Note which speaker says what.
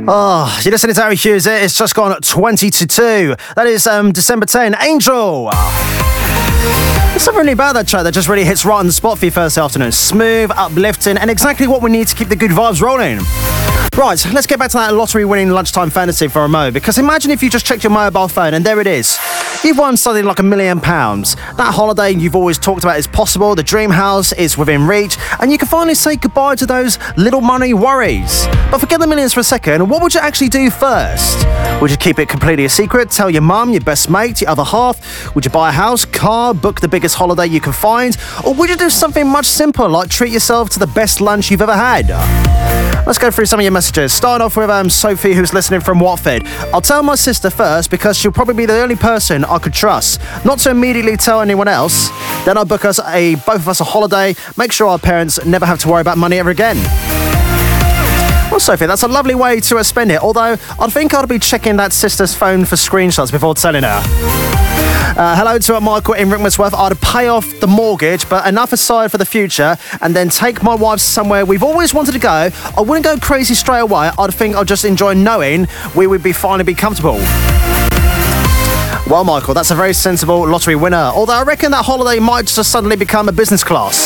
Speaker 1: Oh, you're listening to Harry Hughes. It's just gone 20 to 2. That is December 10. Angel. There's something really about that track that just really hits right on the spot for your Thursday afternoon. Smooth, uplifting, and exactly what we need to keep the good vibes rolling. Right, let's get back to that lottery-winning lunchtime fantasy for a moment, because imagine if you just checked your mobile phone and there it is. You've won something like £1 million. That holiday you've always talked about is possible, the dream house is within reach, and you can finally say goodbye to those little money worries. But forget the millions for a second, what would you actually do first? Would you keep it completely a secret, tell your mum, your best mate, your other half? Would you buy a house, car, book the biggest holiday you can find? Or would you do something much simpler, like treat yourself to the best lunch you've ever had? Let's go through some of your messages. Starting off with Sophie, who's listening from Watford. I'll tell my sister first because she'll probably be the only person I could trust. Not to immediately tell anyone else. Then I'll book both of us a holiday, make sure our parents never have to worry about money ever again. Well, Sophie, that's a lovely way to spend it, although I think I'd be checking that sister's phone for screenshots before telling her. Hello to Michael in Rickmansworth. I'd pay off the mortgage, but enough aside for the future, and then take my wife somewhere we've always wanted to go. I wouldn't go crazy straight away. I'd think I'd just enjoy knowing we would finally be comfortable. Well, Michael, that's a very sensible lottery winner, although I reckon that holiday might just suddenly become a business class.